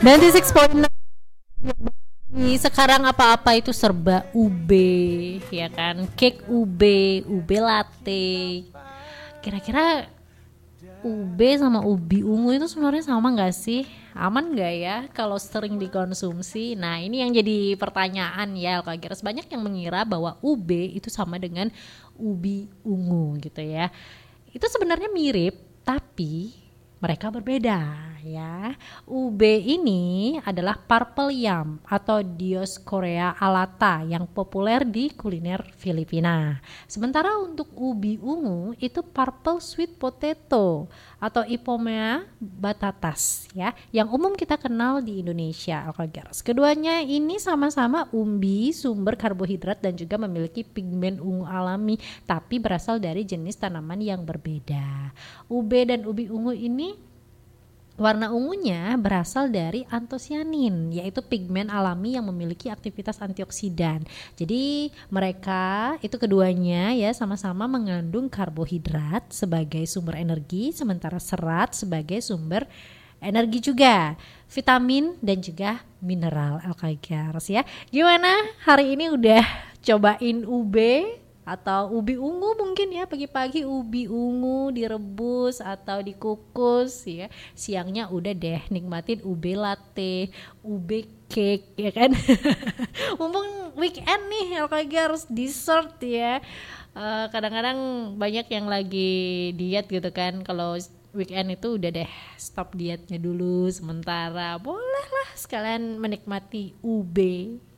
96.6. Sekarang apa-apa itu serba ube, ya kan? Cake ube, ube latte. Kira-kira ube sama ubi ungu itu sebenarnya sama nggak sih? Aman nggak ya kalau sering dikonsumsi? Nah, ini yang jadi pertanyaan ya, Alkageres. Banyak yang mengira bahwa ube itu sama dengan ubi ungu gitu ya. Itu sebenarnya mirip, tapi mereka berbeda ya. Ube ini adalah purple yam atau Dioscorea alata yang populer di kuliner Filipina. Sementara untuk ubi ungu itu purple sweet potato atau Ipomea batatas ya, yang umum kita kenal di Indonesia. Keduanya ini sama-sama umbi, sumber karbohidrat dan juga memiliki pigmen ungu alami, tapi berasal dari jenis tanaman yang berbeda. Ube dan ubi ungu ini warna ungunya berasal dari antosianin, yaitu pigmen alami yang memiliki aktivitas antioksidan. Jadi mereka itu keduanya ya sama-sama mengandung karbohidrat sebagai sumber energi, sementara serat sebagai sumber energi juga, vitamin dan juga mineral Alkaigers ya. Gimana hari ini udah cobain ube atau ubi ungu mungkin ya, pagi-pagi ubi ungu direbus atau dikukus ya, siangnya udah deh nikmatin ube latte, ube cake ya kan. Mumpung weekend nih harus dessert ya. Kadang-kadang banyak yang lagi diet gitu kan, kalau weekend itu udah deh stop dietnya dulu sementara, boleh lah sekalian menikmati ube